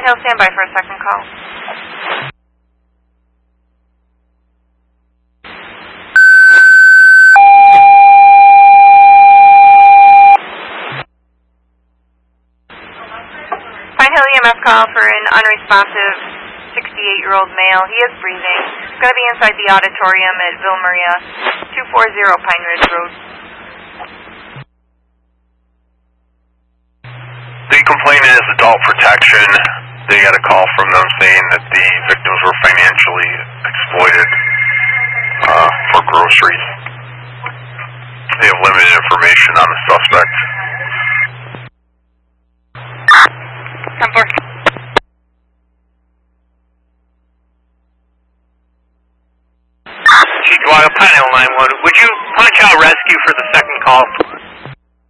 Hill, stand by for a second call. Pine Hill EMS call for an unresponsive 68-year-old male. He is breathing. He's going to be inside the auditorium at Ville Maria, 240 Pine Ridge Road. The complainant is Adult Protection. They got a call from them saying that the victims were financially exploited for groceries. They have limited information on the suspect. Chief Dwyer, Pine Hill 911. Would you punch out rescue for the second call?